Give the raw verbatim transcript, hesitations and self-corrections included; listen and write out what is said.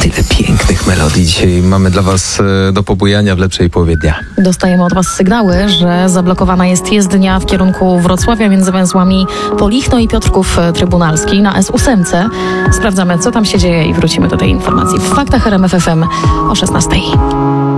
Tyle pięknych melodii dzisiaj mamy dla Was do pobujania w lepszej połowie dnia. Dostajemy od Was sygnały, że zablokowana jest jezdnia w kierunku Wrocławia między węzłami Polichno i Piotrków Trybunalski na S osiem. Sprawdzamy, co tam się dzieje i wrócimy do tej informacji w Faktach R M F F M o szesnastej.